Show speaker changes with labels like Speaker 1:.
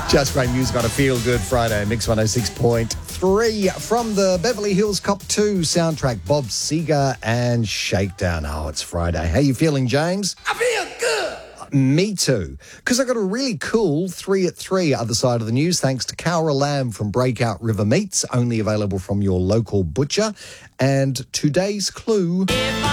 Speaker 1: Just great music on a feel-good Friday. Mix 106.3 from the Beverly Hills Cop 2 soundtrack. Bob Seger and Shakedown. Oh, it's Friday. How you feeling, James?
Speaker 2: I feel good.
Speaker 1: Me too. Because I got a really cool 3 at 3 other side of the news thanks to Cowra Lamb from Breakout River Meats, only available from your local butcher. And today's clue...